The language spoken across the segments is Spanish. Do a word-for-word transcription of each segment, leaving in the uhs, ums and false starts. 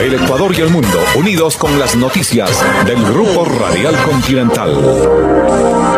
El Ecuador y el mundo unidos con las noticias del Grupo Radial Continental.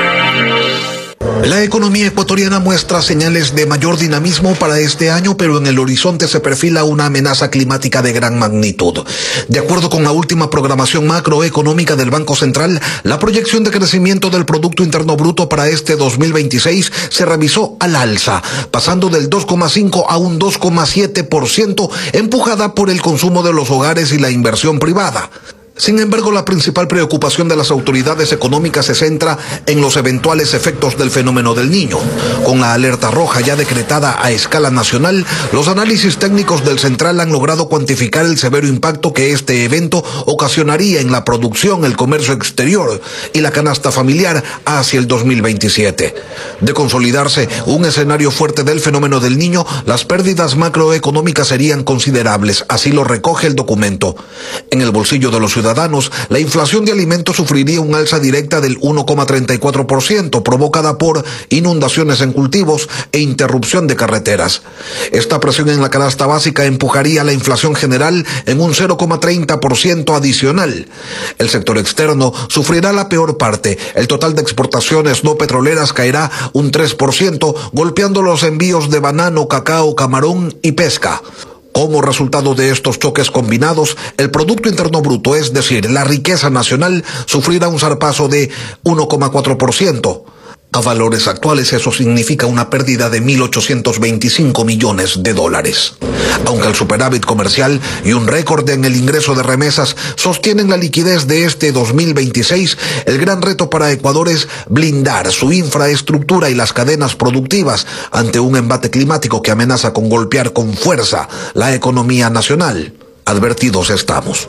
La economía ecuatoriana muestra señales de mayor dinamismo para este año, pero en el horizonte se perfila una amenaza climática de gran magnitud. De acuerdo con la última programación macroeconómica del Banco Central, la proyección de crecimiento del Producto Interno Bruto para este dos mil veintiséis se revisó al alza, pasando del dos coma cinco a un dos coma siete por ciento, empujada por el consumo de los hogares y la inversión privada. Sin embargo, la principal preocupación de las autoridades económicas se centra en los eventuales efectos del fenómeno del Niño. Con la alerta roja ya decretada a escala nacional, los análisis técnicos del Central han logrado cuantificar el severo impacto que este evento ocasionaría en la producción, el comercio exterior y la canasta familiar hacia el dos mil veintisiete. De consolidarse un escenario fuerte del fenómeno del Niño, las pérdidas macroeconómicas serían considerables, así lo recoge el documento. En el bolsillo de los ciudadanos, la inflación de alimentos sufriría un alza directa del uno coma treinta y cuatro por ciento, provocada por inundaciones en cultivos e interrupción de carreteras. Esta presión en la canasta básica empujaría la inflación general en un cero coma treinta por ciento adicional. El sector externo sufrirá la peor parte. El total de exportaciones no petroleras caerá un tres por ciento, golpeando los envíos de banano, cacao, camarón y pesca. Como resultado de estos choques combinados, el Producto Interno Bruto, es decir, la riqueza nacional, sufrirá un zarpazo de uno coma cuatro por ciento. A valores actuales eso significa una pérdida de mil ochocientos veinticinco millones de dólares. Aunque el superávit comercial y un récord en el ingreso de remesas sostienen la liquidez de este dos mil veintiséis, el gran reto para Ecuador es blindar su infraestructura y las cadenas productivas ante un embate climático que amenaza con golpear con fuerza la economía nacional. Advertidos estamos.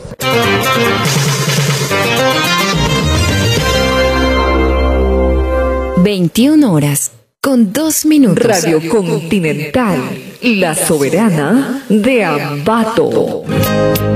veintiuna horas con dos minutos. Radio Continental, la soberana de Ambato.